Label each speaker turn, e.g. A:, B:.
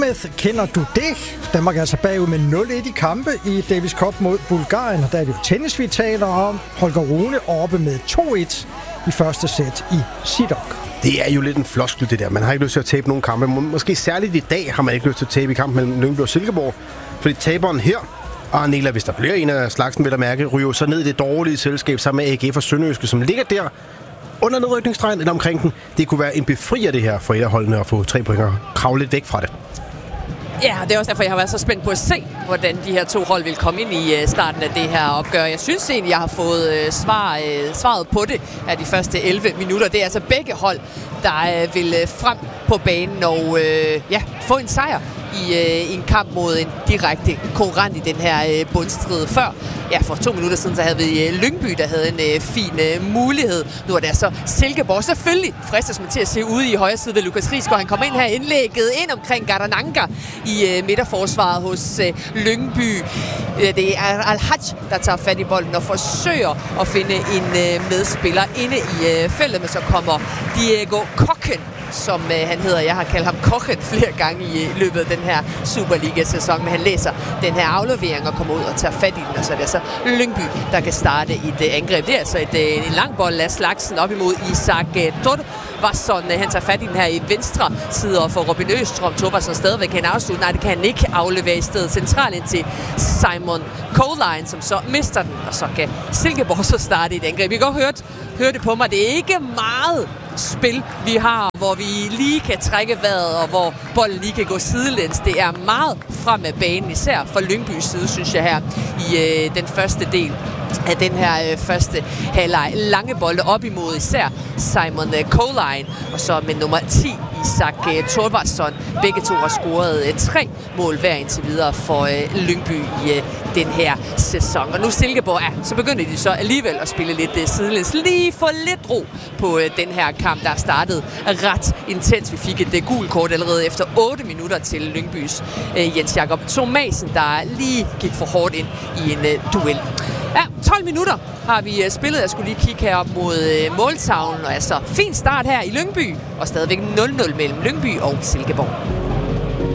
A: Kender du det? Danmark er altså bagud med 0-1 i kampe i Davis Cup mod Bulgarien, og der er det jo tennis, vi taler om. Holger Rune oppe med 2-1 i første sæt i Sidok.
B: Det er jo lidt en floskel, det der. Man har ikke lyst til at tabe nogen kampe. Måske særligt i dag har man ikke lyst til at tabe i kampen mellem Lyngby og Silkeborg. Fordi taberen her, Arnela, hvis der bliver en af slagsen, vil der mærke, ryger så ned i det dårlige selskab sammen med AGF og Sønderjyske, som ligger der under nedrykningsstregen eller omkring den. Det kunne være en befrier det her for et af holdene at få 3 point og kravle lidt væk fra det.
C: Ja, det er også derfor, jeg har været så spændt på at se, hvordan de her 2 hold vil komme ind i starten af det her opgør. Jeg synes egentlig, jeg har fået svaret på det af de første 11 minutter. Det er altså begge hold, der vil frem på banen og få en sejr i en kamp mod en direkte konkurrent i den her bundstrid. Før, for 2 minutter siden, så havde vi Lyngby, der havde en fin mulighed. Nu er det altså Silkeborg. Selvfølgelig fristes man til at se ude i højre side ved Lukas Rigsgaard. Han kommer ind her indlægget ind omkring Gardananka i midterforsvaret hos Lyngby. Det er Al-Hajj, der tager fat i bolden og forsøger at finde en medspiller inde i feltet, men så kommer Diego Kochen, som han hedder. Jeg har kaldt ham Kochen flere gange i løbet af den her Superliga-sæson, men han læser den her aflevering og kommer ud og tager fat i den, og så er det altså Lyngby, der kan starte et angreb. Det er altså en lang bold af slagsen op imod Isak Thorvarsson. Han tager fat i den her i venstre side, og for Robin Østrøm Thorvarsson stadigvæk kan afslutte. Nej, det kan han ikke aflevere i stedet centralt ind til Simon Coleline, som så mister den, og så kan Silkeborg så starte et angreb. I kan godt høre det på mig. Det er ikke meget spil, vi har, hvor vi lige kan trække vejret, og hvor bolden lige kan gå sidelæns. Det er meget frem af banen, især for Lyngbys side, synes jeg, her i den første del af den her første halvleg. Lange bolde op imod især Simon Coleline, og så med nummer 10 Isak Thorvarsson. Begge to har scoret 3 mål hver indtil videre for Lyngby i den her sæson. Og nu Silkeborg, så begynder de så alligevel at spille lidt sidelæns. Lige få lidt ro på den her kamp, der er startet ret intens. Vi fik et gult kort allerede efter 8 minutter til Lyngbys Jens Jakob Thomasen, der lige gik for hårdt ind i en duel. Ja, 12 minutter har vi spillet. Jeg skulle lige kigge herop mod måltavlen, og altså fin start her i Lyngby, og stadigvæk 0-0 mellem Lyngby og Silkeborg.